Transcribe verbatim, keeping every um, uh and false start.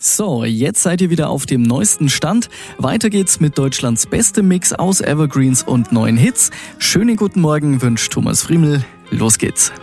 So, jetzt seid ihr wieder auf dem neuesten Stand. Weiter geht's mit Deutschlands bestem Mix aus Evergreens und neuen Hits. Schönen guten Morgen wünscht Thomas Friemel. Los geht's.